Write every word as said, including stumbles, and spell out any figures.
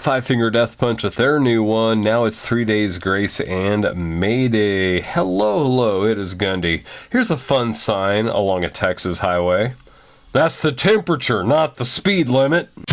Five Finger Death Punch with their new one. Now it's Three Days Grace and Mayday. Hello, hello, it is Gundy. Here's a fun sign along a Texas highway. That's the temperature, not the speed limit.